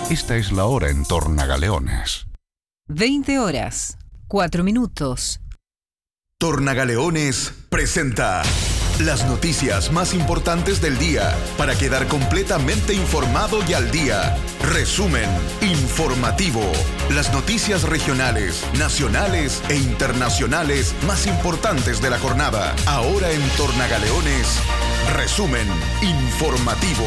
Esta es la hora en Tornagaleones. 20 horas, 4 minutos. Tornagaleones presenta las noticias más importantes del día para quedar completamente informado y al día. Resumen informativo. Las noticias regionales, nacionales e internacionales más importantes de la jornada. Ahora en Tornagaleones, resumen informativo.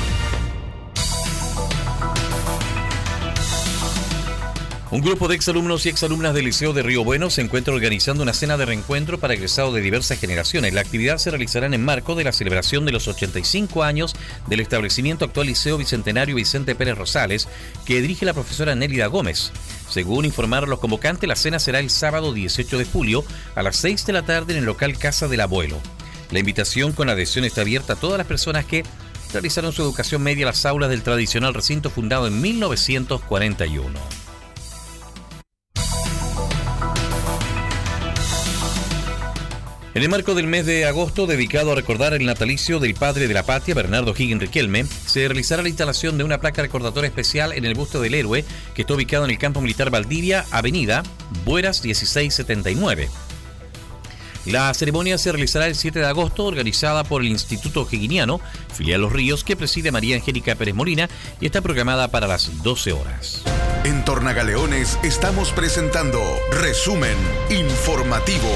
Un grupo de exalumnos y exalumnas del Liceo de Río Bueno se encuentra organizando una cena de reencuentro para egresados de diversas generaciones. La actividad se realizará en el marco de la celebración de los 85 años del establecimiento actual Liceo Bicentenario Vicente Pérez Rosales, que dirige la profesora Nélida Gómez. Según informaron los convocantes, la cena será el sábado 18 de julio a las 6 de la tarde en el local Casa del Abuelo. La invitación con adhesión está abierta a todas las personas que realizaron su educación media en las aulas del tradicional recinto fundado en 1941. En el marco del mes de agosto dedicado a recordar el natalicio del padre de la patria, Bernardo Higgins Riquelme, se realizará la instalación de una placa recordatoria especial en el busto del héroe que está ubicado en el Campo Militar Valdivia, Avenida Bueras 1679. La ceremonia se realizará el 7 de agosto, organizada por el Instituto Higginiano, filial Los Ríos, que preside María Angélica Pérez Molina y está programada para las 12 horas. En Tornagaleones estamos presentando resumen informativo.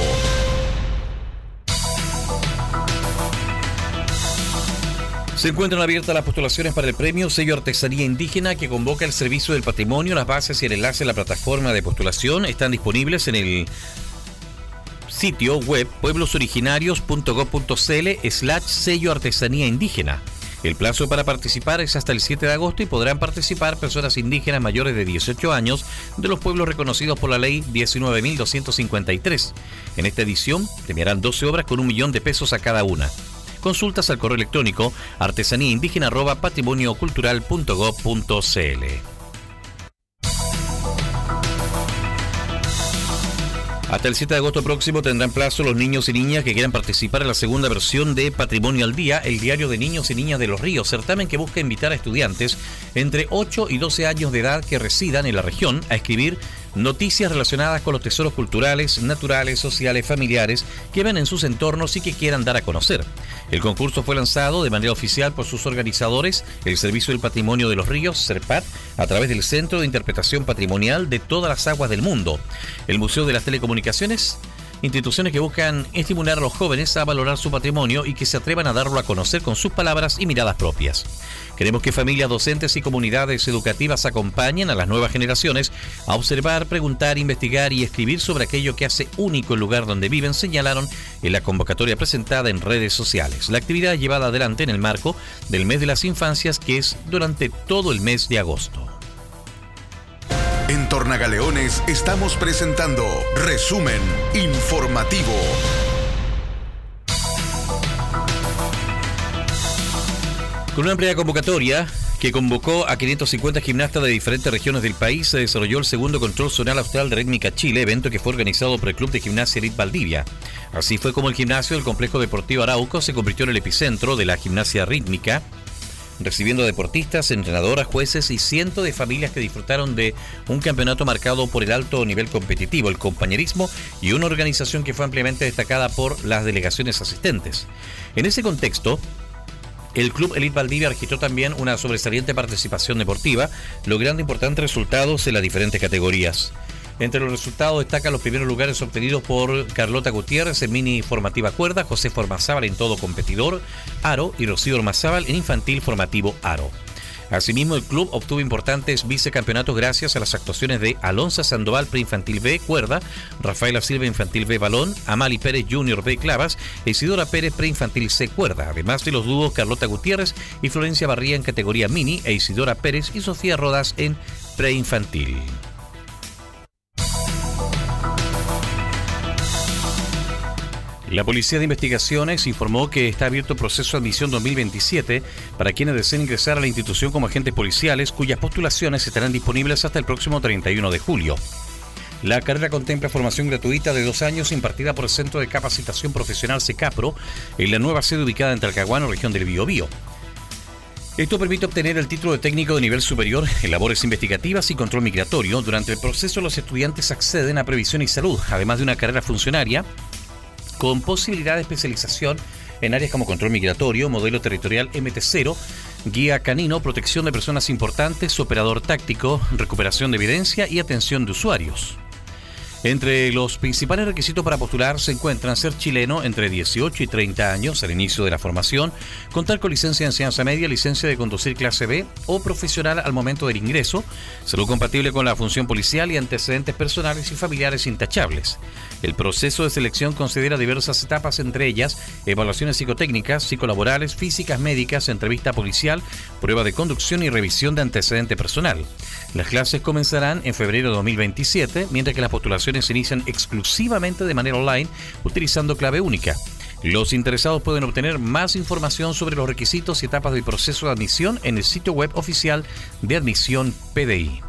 Se encuentran abiertas las postulaciones para el premio Sello Artesanía Indígena que convoca el Servicio del Patrimonio. Las bases y el enlace a la plataforma de postulación están disponibles en el sitio web pueblosoriginario.gov.cl/sello artesanía indígena. El plazo para participar es hasta el 7 de agosto y podrán participar personas indígenas mayores de 18 años de los pueblos reconocidos por la ley 19.253. En esta edición premiarán 12 obras con $1 millón a cada una. Consultas al correo electrónico artesaníaindígena@patrimoniocultural.gov.cl. Hasta el 7 de agosto próximo tendrán plazo los niños y niñas que quieran participar en la segunda versión de Patrimonio al Día, el diario de niños y niñas de Los Ríos, certamen que busca invitar a estudiantes entre 8 y 12 años de edad que residan en la región a escribir noticias relacionadas con los tesoros culturales, naturales, sociales, familiares que ven en sus entornos y que quieran dar a conocer. El concurso fue lanzado de manera oficial por sus organizadores, el Servicio del Patrimonio de los Ríos, CERPAT, a través del Centro de Interpretación Patrimonial de todas las aguas del mundo, el Museo de las Telecomunicaciones, instituciones que buscan estimular a los jóvenes a valorar su patrimonio y que se atrevan a darlo a conocer con sus palabras y miradas propias. Queremos que familias, docentes y comunidades educativas acompañen a las nuevas generaciones a observar, preguntar, investigar y escribir sobre aquello que hace único el lugar donde viven, señalaron en la convocatoria presentada en redes sociales. La actividad llevada adelante en el marco del Mes de las Infancias, que es durante todo el mes de agosto. En Tornagaleones estamos presentando resumen informativo. Con una amplia convocatoria que convocó a 550 gimnastas de diferentes regiones del país, se desarrolló el segundo Control Zonal Austral de Rítmica Chile, evento que fue organizado por el Club de Gimnasia Elite Valdivia. Así fue como el gimnasio del Complejo Deportivo Arauco se convirtió en el epicentro de la gimnasia rítmica, recibiendo a deportistas, entrenadoras, jueces y cientos de familias que disfrutaron de un campeonato marcado por el alto nivel competitivo, el compañerismo y una organización que fue ampliamente destacada por las delegaciones asistentes. En ese contexto, el Club Elite Valdivia registró también una sobresaliente participación deportiva, logrando importantes resultados en las diferentes categorías. Entre los resultados destacan los primeros lugares obtenidos por Carlota Gutiérrez en mini formativa cuerda, José Formazábal en todo competidor, aro, y Rocío Ormazábal en infantil formativo aro. Asimismo, el club obtuvo importantes vicecampeonatos gracias a las actuaciones de Alonso Sandoval preinfantil B cuerda, Rafaela Silva infantil B balón, Amali Pérez Junior B clavas e Isidora Pérez preinfantil C cuerda, además de los dúos Carlota Gutiérrez y Florencia Barría en categoría mini e Isidora Pérez y Sofía Rodas en preinfantil. La Policía de Investigaciones informó que está abierto el proceso de admisión 2027 para quienes deseen ingresar a la institución como agentes policiales, cuyas postulaciones estarán disponibles hasta el próximo 31 de julio. La carrera contempla formación gratuita de 2 años impartida por el Centro de Capacitación Profesional CECAPRO en la nueva sede ubicada en Talcahuano, región del Biobío. Esto permite obtener el título de técnico de nivel superior en labores investigativas y control migratorio. Durante el proceso, los estudiantes acceden a previsión y salud, además de una carrera funcionaria con posibilidad de especialización en áreas como control migratorio, modelo territorial MT0, guía canino, protección de personas importantes, operador táctico, recuperación de evidencia y atención de usuarios. Entre los principales requisitos para postular se encuentran ser chileno entre 18 y 30 años al inicio de la formación, contar con licencia de enseñanza media, licencia de conducir clase B o profesional al momento del ingreso, salud compatible con la función policial y antecedentes personales y familiares intachables. El proceso de selección considera diversas etapas, entre ellas evaluaciones psicotécnicas, psicolaborales, físicas, médicas, entrevista policial, prueba de conducción y revisión de antecedente personal. Las clases comenzarán en febrero de 2027, mientras que las postulaciones se inician exclusivamente de manera online, utilizando clave única. Los interesados pueden obtener más información sobre los requisitos y etapas del proceso de admisión en el sitio web oficial de Admisión PDI.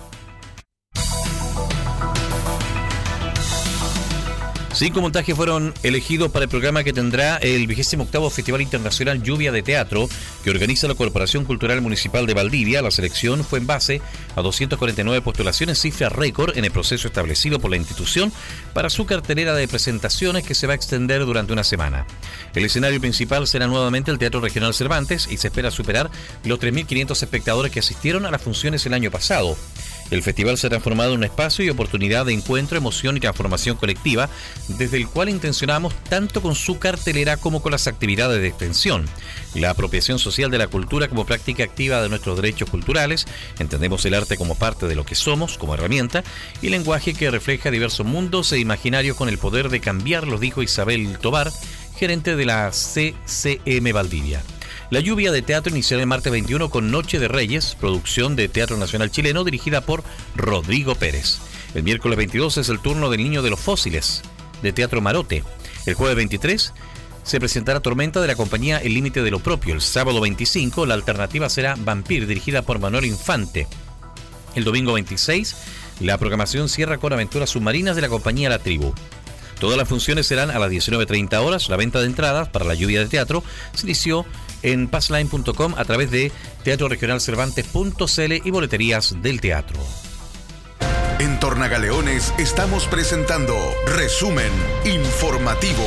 5 montajes fueron elegidos para el programa que tendrá el 28º Festival Internacional Lluvia de Teatro que organiza la Corporación Cultural Municipal de Valdivia. La selección fue en base a 249 postulaciones, cifra récord en el proceso establecido por la institución para su cartelera de presentaciones que se va a extender durante una semana. El escenario principal será nuevamente el Teatro Regional Cervantes y se espera superar los 3.500 espectadores que asistieron a las funciones el año pasado. El festival se ha transformado en un espacio y oportunidad de encuentro, emoción y transformación colectiva, desde el cual intencionamos tanto con su cartelera como con las actividades de extensión. La apropiación social de la cultura como práctica activa de nuestros derechos culturales, entendemos el arte como parte de lo que somos, como herramienta, y lenguaje que refleja diversos mundos e imaginarios con el poder de cambiarlos, dijo Isabel Tobar, gerente de la CCM Valdivia. La lluvia de teatro iniciará el martes 21 con Noche de Reyes, producción de Teatro Nacional Chileno dirigida por Rodrigo Pérez. El miércoles 22 es el turno del Niño de los Fósiles, de Teatro Marote. El jueves 23 se presentará Tormenta de la compañía El Límite de lo Propio. El sábado 25 la alternativa será Vampir, dirigida por Manuel Infante. El domingo 26 la programación cierra con Aventuras Submarinas de la compañía La Tribu. Todas las funciones serán a las 19:30 horas. La venta de entradas para la lluvia de teatro se inició en passline.com a través de teatroregionalcervantes.cl y boleterías del teatro. En Tornagaleones estamos presentando Resumen Informativo.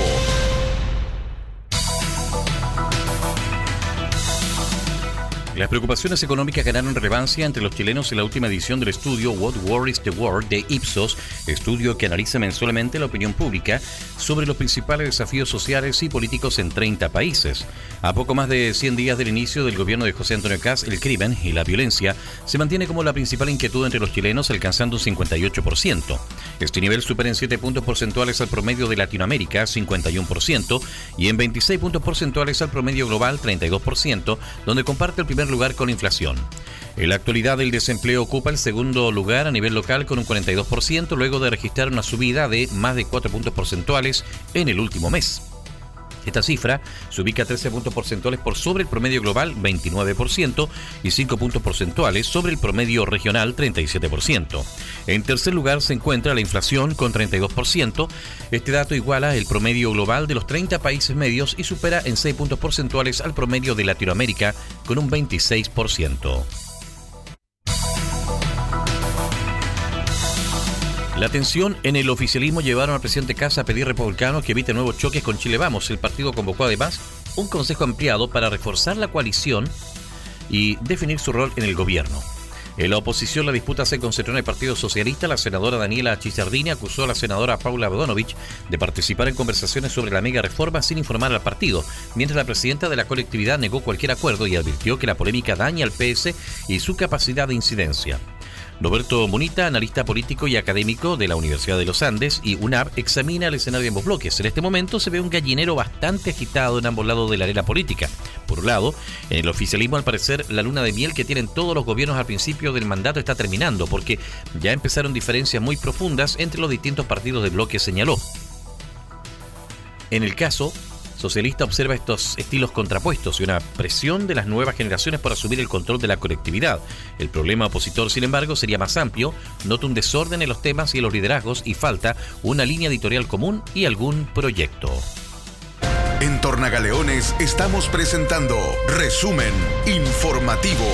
Las preocupaciones económicas ganaron relevancia entre los chilenos en la última edición del estudio What Worries the World de Ipsos, estudio que analiza mensualmente la opinión pública sobre los principales desafíos sociales y políticos en 30 países. A poco más de 100 días del inicio del gobierno de José Antonio Kast, el crimen y la violencia se mantiene como la principal inquietud entre los chilenos, alcanzando un 58%. Este nivel supera en 7 puntos porcentuales al promedio de Latinoamérica, 51%, y en 26 puntos porcentuales al promedio global, 32%, donde comparte el primer lugar con inflación. En la actualidad el desempleo ocupa el segundo lugar a nivel local con un 42%, luego de registrar una subida de más de 4 puntos porcentuales en el último mes. Esta cifra se ubica 13 puntos porcentuales por sobre el promedio global, 29%, y 5 puntos porcentuales sobre el promedio regional, 37%. En tercer lugar se encuentra la inflación con 32%. Este dato iguala el promedio global de los 30 países medios y supera en 6 puntos porcentuales al promedio de Latinoamérica con un 26%. La tensión en el oficialismo llevaron al presidente Kast a pedir republicanos que evite nuevos choques con Chile Vamos. El partido convocó además un consejo ampliado para reforzar la coalición y definir su rol en el gobierno. En la oposición, la disputa se concentró en el Partido Socialista. La senadora Daniela Chichardini acusó a la senadora Paula Bodanovich de participar en conversaciones sobre la mega reforma sin informar al partido, mientras la presidenta de la colectividad negó cualquier acuerdo y advirtió que la polémica daña al PS y su capacidad de incidencia. Roberto Munita, analista político y académico de la Universidad de los Andes y UNAP, examina el escenario de ambos bloques. En este momento se ve un gallinero bastante agitado en ambos lados de la arena política. Por un lado, en el oficialismo, al parecer, la luna de miel que tienen todos los gobiernos al principio del mandato está terminando, porque ya empezaron diferencias muy profundas entre los distintos partidos del bloque, señaló. En el caso socialista observa estos estilos contrapuestos y una presión de las nuevas generaciones por asumir el control de la colectividad. El problema opositor, sin embargo, sería más amplio. Nota un desorden en los temas y en los liderazgos y falta una línea editorial común y algún proyecto. En Tornagaleones estamos presentando Resumen Informativo.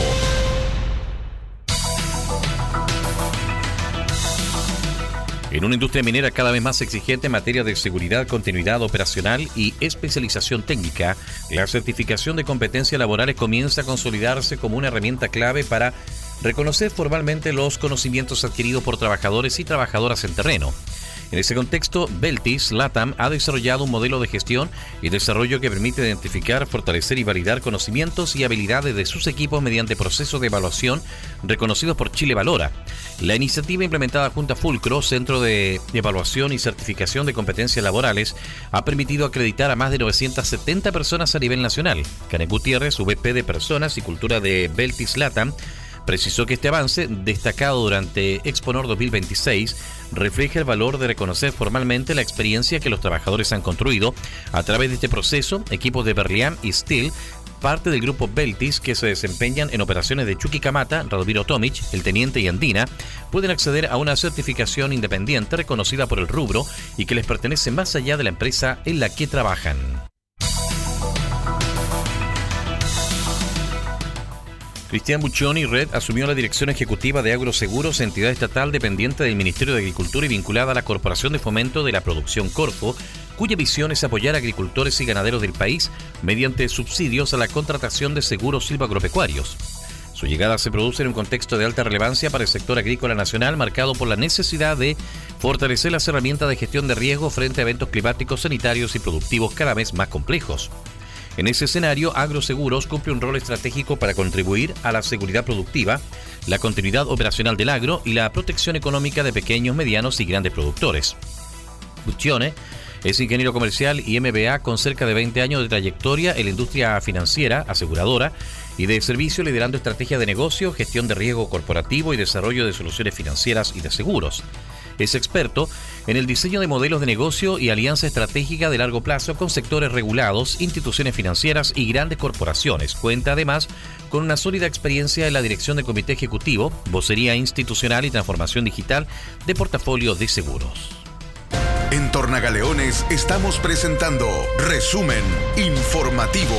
En una industria minera cada vez más exigente en materia de seguridad, continuidad operacional y especialización técnica, la certificación de competencias laborales comienza a consolidarse como una herramienta clave para reconocer formalmente los conocimientos adquiridos por trabajadores y trabajadoras en terreno. En ese contexto, Beltis LATAM ha desarrollado un modelo de gestión y desarrollo que permite identificar, fortalecer y validar conocimientos y habilidades de sus equipos mediante procesos de evaluación reconocidos por Chile Valora. La iniciativa implementada junto a Fulcro, Centro de Evaluación y Certificación de Competencias Laborales, ha permitido acreditar a más de 970 personas a nivel nacional. Karen Gutiérrez, VP de Personas y Cultura de Beltis LATAM, precisó que este avance, destacado durante Exponor 2026, refleja el valor de reconocer formalmente la experiencia que los trabajadores han construido. A través de este proceso, equipos de Berlián y Steel, parte del grupo Beltis, que se desempeñan en operaciones de Chuquicamata, Radomiro Tomic, El Teniente y Andina, pueden acceder a una certificación independiente reconocida por el rubro y que les pertenece más allá de la empresa en la que trabajan. Cristian Buccioni Red asumió la dirección ejecutiva de Agroseguros, entidad estatal dependiente del Ministerio de Agricultura y vinculada a la Corporación de Fomento de la Producción Corfo, cuya visión es apoyar a agricultores y ganaderos del país mediante subsidios a la contratación de seguros silvagropecuarios. Su llegada se produce en un contexto de alta relevancia para el sector agrícola nacional, marcado por la necesidad de fortalecer las herramientas de gestión de riesgo frente a eventos climáticos, sanitarios y productivos cada vez más complejos. En ese escenario, Agroseguros cumple un rol estratégico para contribuir a la seguridad productiva, la continuidad operacional del agro y la protección económica de pequeños, medianos y grandes productores. Buccione es ingeniero comercial y MBA con cerca de 20 años de trayectoria en la industria financiera, aseguradora y de servicio, liderando estrategias de negocio, gestión de riesgo corporativo y desarrollo de soluciones financieras y de seguros. Es experto en el diseño de modelos de negocio y alianza estratégica de largo plazo con sectores regulados, instituciones financieras y grandes corporaciones. Cuenta además con una sólida experiencia en la dirección del comité ejecutivo, vocería institucional y transformación digital de portafolio de seguros. En Tornagaleones estamos presentando Resumen Informativo.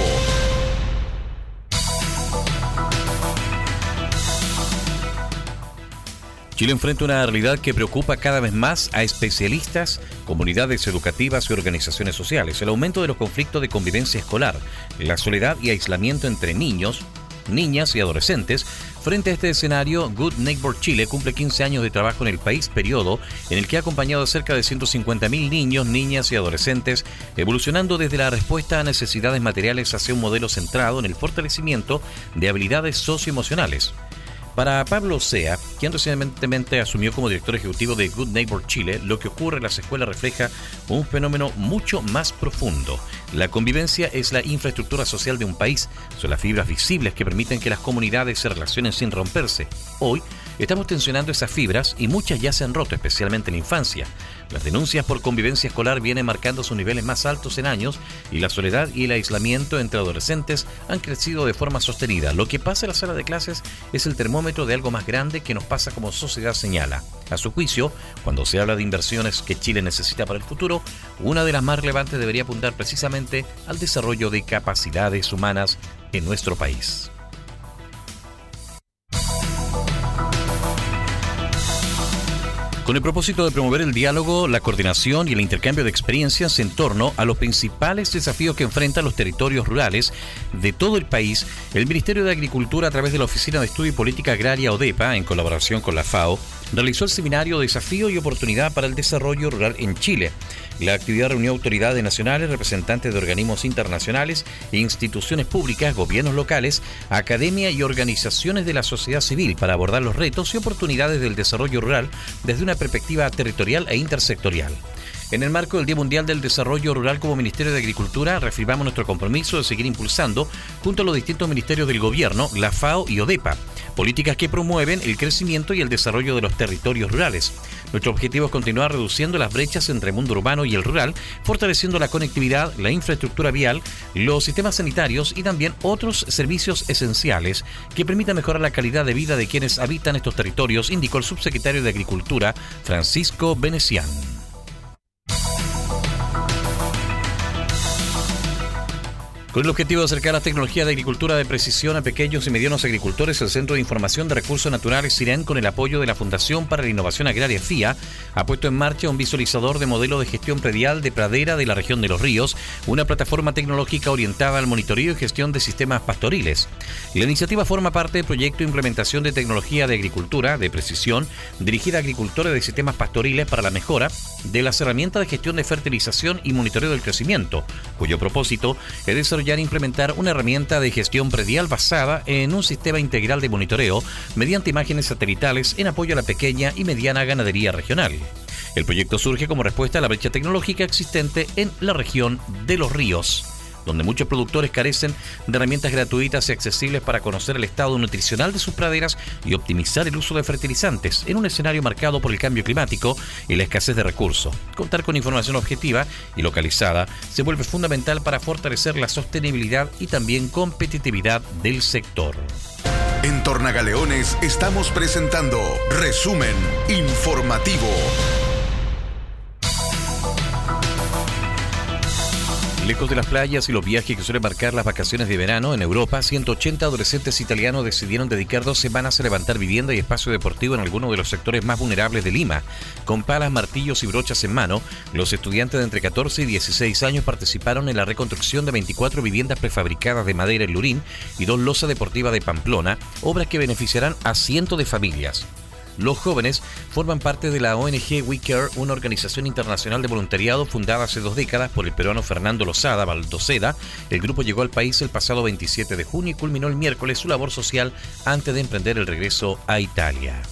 Chile enfrenta una realidad que preocupa cada vez más a especialistas, comunidades educativas y organizaciones sociales. El aumento de los conflictos de convivencia escolar, la soledad y aislamiento entre niños, niñas y adolescentes. Frente a este escenario, Good Neighbor Chile cumple 15 años de trabajo en el país, periodo en el que ha acompañado a cerca de 150.000 niños, niñas y adolescentes, evolucionando desde la respuesta a necesidades materiales hacia un modelo centrado en el fortalecimiento de habilidades socioemocionales. Para Pablo Sea, quien recientemente asumió como director ejecutivo de Good Neighbor Chile, lo que ocurre en las escuelas refleja un fenómeno mucho más profundo. La convivencia es la infraestructura social de un país, son las fibras visibles que permiten que las comunidades se relacionen sin romperse. Hoy estamos tensionando esas fibras y muchas ya se han roto, especialmente en la infancia. Las denuncias por convivencia escolar vienen marcando sus niveles más altos en años y la soledad y el aislamiento entre adolescentes han crecido de forma sostenida. Lo que pasa en la sala de clases es el termómetro de algo más grande que nos pasa como sociedad, señala. A su juicio, cuando se habla de inversiones que Chile necesita para el futuro, una de las más relevantes debería apuntar precisamente al desarrollo de capacidades humanas en nuestro país. Con el propósito de promover el diálogo, la coordinación y el intercambio de experiencias en torno a los principales desafíos que enfrentan los territorios rurales de todo el país, el Ministerio de Agricultura, a través de la Oficina de Estudio y Política Agraria ODEPA, en colaboración con la FAO, realizó el seminario Desafío y Oportunidad para el Desarrollo Rural en Chile. La actividad reunió autoridades nacionales, representantes de organismos internacionales, instituciones públicas, gobiernos locales, academia y organizaciones de la sociedad civil para abordar los retos y oportunidades del desarrollo rural desde una perspectiva territorial e intersectorial. En el marco del Día Mundial del Desarrollo Rural, como Ministerio de Agricultura, reafirmamos nuestro compromiso de seguir impulsando, junto a los distintos ministerios del gobierno, la FAO y ODEPA, políticas que promueven el crecimiento y el desarrollo de los territorios rurales. Nuestro objetivo es continuar reduciendo las brechas entre el mundo urbano y el rural, fortaleciendo la conectividad, la infraestructura vial, los sistemas sanitarios y también otros servicios esenciales que permitan mejorar la calidad de vida de quienes habitan estos territorios, indicó el subsecretario de Agricultura, Francisco Venecián. Con el objetivo de acercar la tecnología de agricultura de precisión a pequeños y medianos agricultores, el Centro de Información de Recursos Naturales CIREN, con el apoyo de la Fundación para la Innovación Agraria FIA, ha puesto en marcha un visualizador de modelo de gestión predial de pradera de la región de Los Ríos, una plataforma tecnológica orientada al monitoreo y gestión de sistemas pastoriles. La iniciativa forma parte del proyecto de implementación de tecnología de agricultura de precisión dirigida a agricultores de sistemas pastoriles para la mejora de las herramientas de gestión de fertilización y monitoreo del crecimiento, cuyo propósito es desarrollar e implementar una herramienta de gestión predial basada en un sistema integral de monitoreo mediante imágenes satelitales en apoyo a la pequeña y mediana ganadería regional. El proyecto surge como respuesta a la brecha tecnológica existente en la región de Los Ríos, donde muchos productores carecen de herramientas gratuitas y accesibles para conocer el estado nutricional de sus praderas y optimizar el uso de fertilizantes en un escenario marcado por el cambio climático y la escasez de recursos. Contar con información objetiva y localizada se vuelve fundamental para fortalecer la sostenibilidad y también competitividad del sector. En Tornagaleones estamos presentando Resumen Informativo. Lejos de las playas y los viajes que suelen marcar las vacaciones de verano, en Europa, 180 adolescentes italianos decidieron dedicar 2 semanas a levantar vivienda y espacio deportivo en algunos de los sectores más vulnerables de Lima. Con palas, martillos y brochas en mano, los estudiantes de entre 14 y 16 años participaron en la reconstrucción de 24 viviendas prefabricadas de madera en Lurín y 2 losas deportivas de Pamplona, obras que beneficiarán a cientos de familias. Los jóvenes forman parte de la ONG We Care, una organización internacional de voluntariado fundada hace 2 décadas por el peruano Fernando Lozada Baldoceda. El grupo llegó al país el pasado 27 de junio y culminó el miércoles su labor social antes de emprender el regreso a Italia.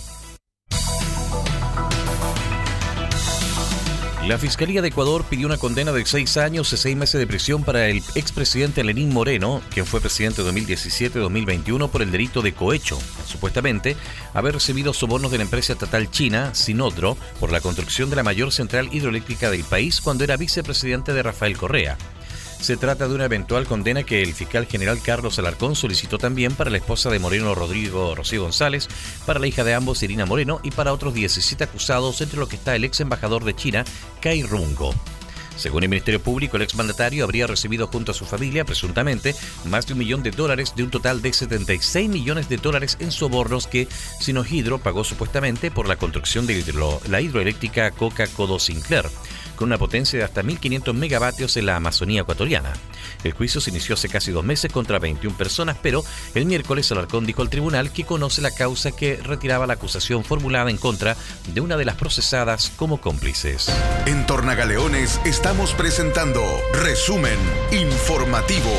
La Fiscalía de Ecuador pidió una condena de 6 años y 6 meses de prisión para el expresidente Lenín Moreno, quien fue presidente de 2017-2021 por el delito de cohecho, supuestamente haber recibido sobornos de la empresa estatal china Sinodro por la construcción de la mayor central hidroeléctrica del país cuando era vicepresidente de Rafael Correa. Se trata de una eventual condena que el fiscal general Carlos Alarcón solicitó también para la esposa de Moreno, Rocío González, para la hija de ambos, Irina Moreno, y para otros 17 acusados, entre los que está el ex embajador de China, Cai Rungo. Según el Ministerio Público, el exmandatario habría recibido junto a su familia, presuntamente, más de $1 millón de un total de $76 millones en sobornos que Sinohydro pagó supuestamente por la construcción de la hidroeléctrica Coca-Codo Sinclair, con una potencia de hasta 1.500 megavatios en la Amazonía ecuatoriana. El juicio se inició hace casi 2 meses contra 21 personas, pero el miércoles Alarcón dijo al tribunal que conoce la causa que retiraba la acusación formulada en contra de una de las procesadas como cómplices. En Tornagaleones estamos presentando Resumen Informativo.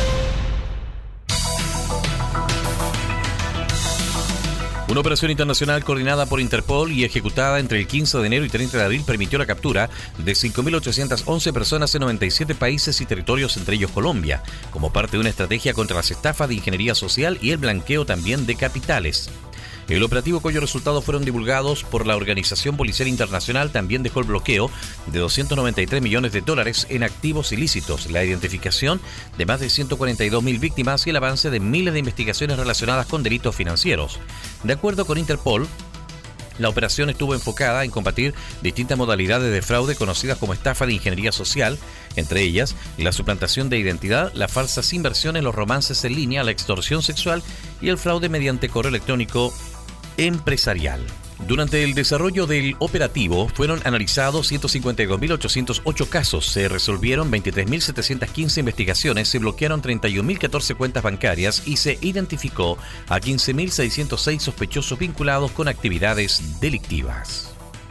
Una operación internacional coordinada por Interpol y ejecutada entre el 15 de enero y 30 de abril permitió la captura de 5.811 personas en 97 países y territorios, entre ellos Colombia, como parte de una estrategia contra las estafas de ingeniería social y el blanqueo también de capitales. El operativo, cuyos resultados fueron divulgados por la Organización Policial Internacional, también dejó el bloqueo de $293 millones en activos ilícitos, la identificación de más de 142.000 víctimas y el avance de miles de investigaciones relacionadas con delitos financieros. De acuerdo con Interpol, la operación estuvo enfocada en combatir distintas modalidades de fraude conocidas como estafa de ingeniería social, entre ellas la suplantación de identidad, las falsas inversiones, los romances en línea, la extorsión sexual y el fraude mediante correo electrónico empresarial. Durante el desarrollo del operativo fueron analizados 152.808 casos, se resolvieron 23.715 investigaciones, se bloquearon 31.014 cuentas bancarias y se identificó a 15.606 sospechosos vinculados con actividades delictivas.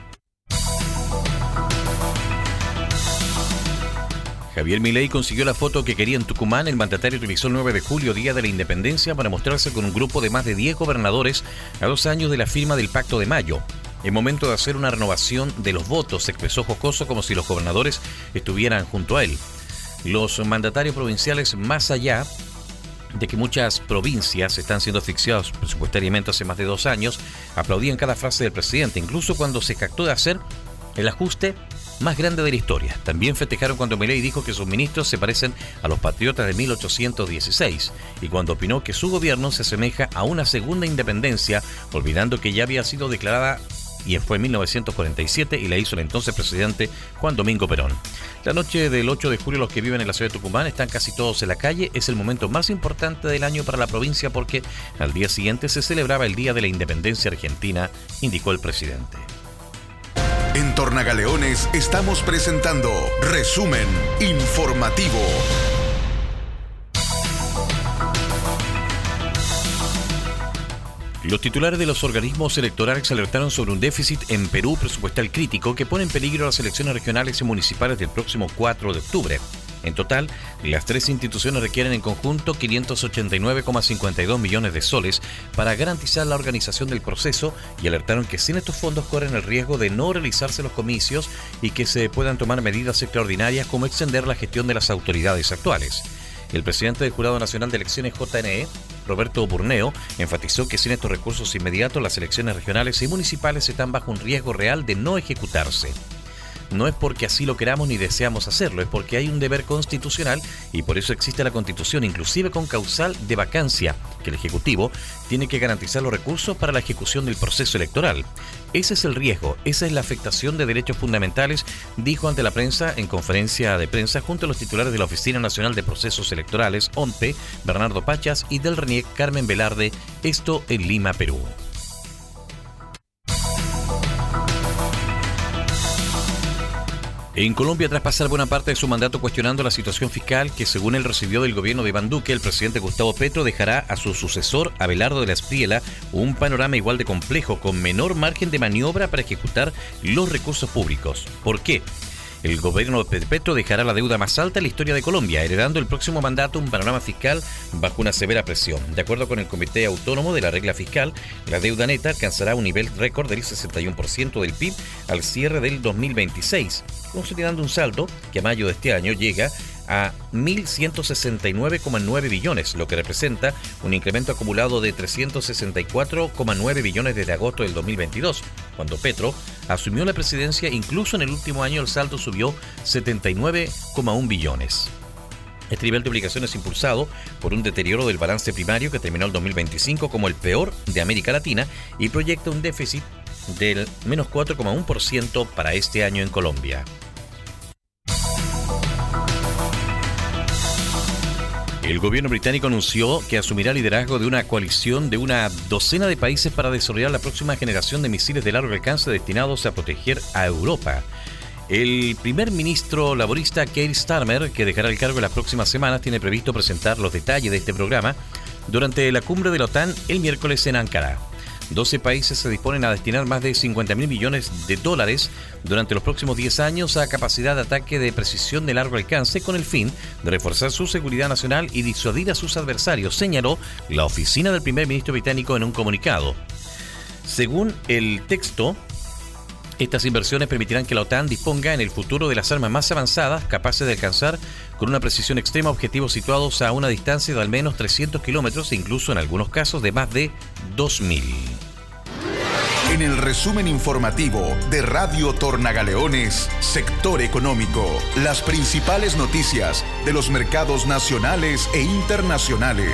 Javier Milei consiguió la foto que quería en Tucumán. El mandatario utilizó el 9 de julio, Día de la Independencia, para mostrarse con un grupo de más de 10 gobernadores a 2 años de la firma del Pacto de Mayo. En momento de hacer una renovación de los votos, se expresó jocoso como si los gobernadores estuvieran junto a él. Los mandatarios provinciales, más allá de que muchas provincias están siendo asfixiadas presupuestariamente hace más de 2 años, aplaudían cada frase del presidente, incluso cuando se jactó de hacer el ajuste más grande de la historia. También festejaron cuando Milei dijo que sus ministros se parecen a los patriotas de 1816 y cuando opinó que su gobierno se asemeja a una segunda independencia, olvidando que ya había sido declarada y fue en 1947 y la hizo el entonces presidente Juan Domingo Perón. La noche del 8 de julio los que viven en la ciudad de Tucumán están casi todos en la calle. Es el momento más importante del año para la provincia porque al día siguiente se celebraba el Día de la Independencia Argentina, indicó el presidente. En Tornagaleones estamos presentando Resumen Informativo. Los titulares de los organismos electorales alertaron sobre un déficit en Perú presupuestal crítico que pone en peligro las elecciones regionales y municipales del próximo 4 de octubre. En total, las tres instituciones requieren en conjunto 589,52 millones de soles para garantizar la organización del proceso y alertaron que sin estos fondos corren el riesgo de no realizarse los comicios y que se puedan tomar medidas extraordinarias como extender la gestión de las autoridades actuales. El presidente del Jurado Nacional de Elecciones JNE, Roberto Burneo, enfatizó que sin estos recursos inmediatos las elecciones regionales y municipales están bajo un riesgo real de no ejecutarse. No es porque así lo queramos ni deseamos hacerlo, es porque hay un deber constitucional y por eso existe la Constitución, inclusive con causal de vacancia, que el Ejecutivo tiene que garantizar los recursos para la ejecución del proceso electoral. Ese es el riesgo, esa es la afectación de derechos fundamentales, dijo ante la prensa en conferencia de prensa junto a los titulares de la Oficina Nacional de Procesos Electorales, ONPE, Bernardo Pachas, y del RENIEC, Carmen Velarde, esto en Lima, Perú. En Colombia, tras pasar buena parte de su mandato cuestionando la situación fiscal que según él recibió del gobierno de Iván Duque, el presidente Gustavo Petro dejará a su sucesor, Abelardo de la Espriella, un panorama igual de complejo, con menor margen de maniobra para ejecutar los recursos públicos. ¿Por qué? El gobierno de Petro dejará la deuda más alta en la historia de Colombia, heredando el próximo mandato un panorama fiscal bajo una severa presión. De acuerdo con el Comité Autónomo de la Regla Fiscal, la deuda neta alcanzará un nivel récord del 61% del PIB al cierre del 2026, consolidando un saldo que a mayo de este año llega a 1.169,9 billones, lo que representa un incremento acumulado de 364,9 billones desde agosto del 2022. Cuando Petro asumió la presidencia, incluso en el último año el saldo subió 79,1 billones. Este nivel de obligaciones impulsado por un deterioro del balance primario que terminó el 2025 como el peor de América Latina y proyecta un déficit del menos 4,1% para este año en Colombia. El gobierno británico anunció que asumirá liderazgo de una coalición de una docena de países para desarrollar la próxima generación de misiles de largo alcance destinados a proteger a Europa. El primer ministro laborista Keir Starmer, que dejará el cargo en las próximas semanas, tiene previsto presentar los detalles de este programa durante la cumbre de la OTAN el miércoles en Ankara. 12 países se disponen a destinar más de 50.000 millones de dólares durante los próximos 10 años a capacidad de ataque de precisión de largo alcance con el fin de reforzar su seguridad nacional y disuadir a sus adversarios, señaló la oficina del primer ministro británico en un comunicado. Según el texto, estas inversiones permitirán que la OTAN disponga en el futuro de las armas más avanzadas, capaces de alcanzar con una precisión extrema objetivos situados a una distancia de al menos 300 kilómetros e incluso en algunos casos de más de 2.000. En el resumen informativo de Radio Tornagaleones, Sector Económico, las principales noticias de los mercados nacionales e internacionales.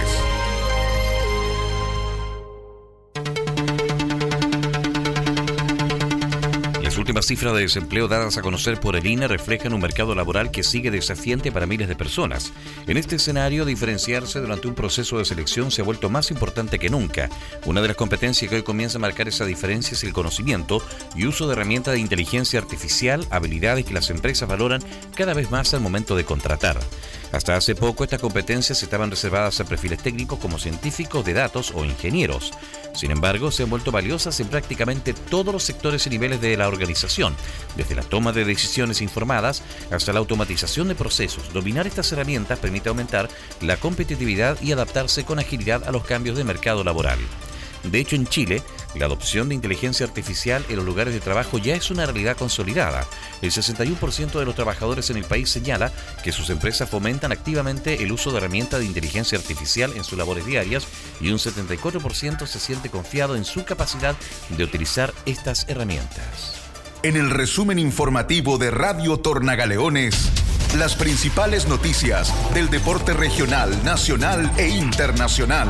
Las últimas cifras de desempleo dadas a conocer por el INE reflejan un mercado laboral que sigue desafiante para miles de personas. En este escenario, diferenciarse durante un proceso de selección se ha vuelto más importante que nunca. Una de las competencias que hoy comienza a marcar esa diferencia es el conocimiento y uso de herramientas de inteligencia artificial, habilidades que las empresas valoran cada vez más al momento de contratar. Hasta hace poco, estas competencias estaban reservadas a perfiles técnicos como científicos de datos o ingenieros. Sin embargo, se han vuelto valiosas en prácticamente todos los sectores y niveles de la organización, desde la toma de decisiones informadas hasta la automatización de procesos. Dominar estas herramientas permite aumentar la competitividad y adaptarse con agilidad a los cambios de mercado laboral. De hecho, en Chile, la adopción de inteligencia artificial en los lugares de trabajo ya es una realidad consolidada. El 61% de los trabajadores en el país señala que sus empresas fomentan activamente el uso de herramientas de inteligencia artificial en sus labores diarias y un 74% se siente confiado en su capacidad de utilizar estas herramientas. En el resumen informativo de Radio Tornagaleones, las principales noticias del deporte regional, nacional e internacional.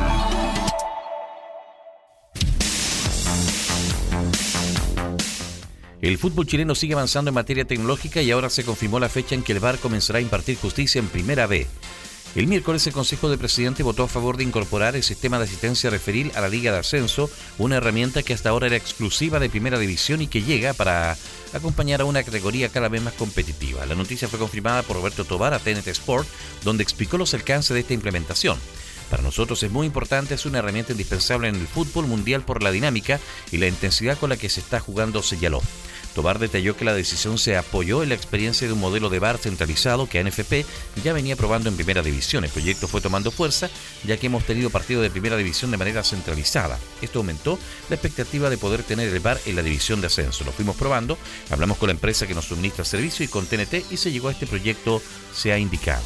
El fútbol chileno sigue avanzando en materia tecnológica y ahora se confirmó la fecha en que el VAR comenzará a impartir justicia en Primera B. El miércoles el Consejo de Presidentes votó a favor de incorporar el sistema de asistencia referil a la Liga de Ascenso, una herramienta que hasta ahora era exclusiva de Primera División y que llega para acompañar a una categoría cada vez más competitiva. La noticia fue confirmada por Roberto Tobar a TNT Sport, donde explicó los alcances de esta implementación. Para nosotros es muy importante, es una herramienta indispensable en el fútbol mundial por la dinámica y la intensidad con la que se está jugando, señaló. Tobar detalló que la decisión se apoyó en la experiencia de un modelo de VAR centralizado que ANFP ya venía probando en Primera División. El proyecto fue tomando fuerza ya que hemos tenido partidos de Primera División de manera centralizada. Esto aumentó la expectativa de poder tener el VAR en la división de ascenso. Lo fuimos probando, hablamos con la empresa que nos suministra el servicio y con TNT y se llegó a este proyecto, se ha indicado.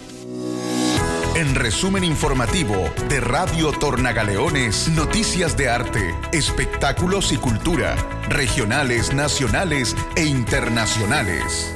En resumen informativo de Radio Tornagaleones, noticias de arte, espectáculos y cultura, regionales, nacionales e internacionales.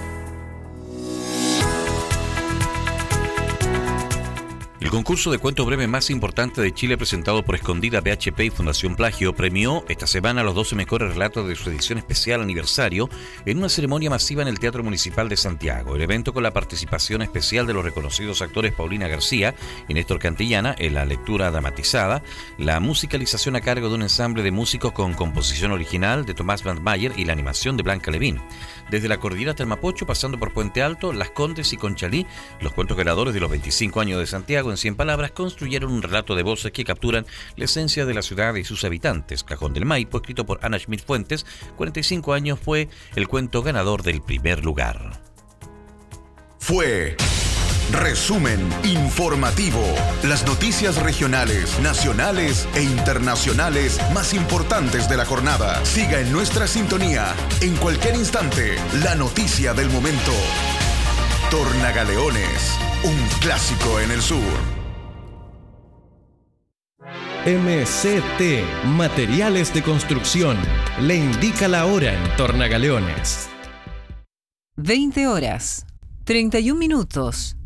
El concurso de cuento breve más importante de Chile, presentado por Escondida, BHP y Fundación Plagio, premió esta semana a los 12 mejores relatos de su edición especial aniversario en una ceremonia masiva en el Teatro Municipal de Santiago. El evento, con la participación especial de los reconocidos actores Paulina García y Néstor Cantillana en la lectura dramatizada, la musicalización a cargo de un ensamble de músicos con composición original de Tomás Van Mayer y la animación de Blanca Levín. Desde la cordillera hasta el Mapocho, pasando por Puente Alto, Las Condes y Conchalí, los cuentos ganadores de los 25 años de Santiago, en 100 palabras, construyeron un relato de voces que capturan la esencia de la ciudad y sus habitantes. Cajón del Maipo, escrito por Ana Schmidt Fuentes, 45 años, fue el cuento ganador del primer lugar. Fue resumen informativo. Las noticias regionales, nacionales e internacionales más importantes de la jornada. Siga en nuestra sintonía. En cualquier instante, la noticia del momento. Tornagaleones, un clásico en el sur. MCT, Materiales de Construcción, le indica la hora en Tornagaleones. 20 horas, 31 minutos.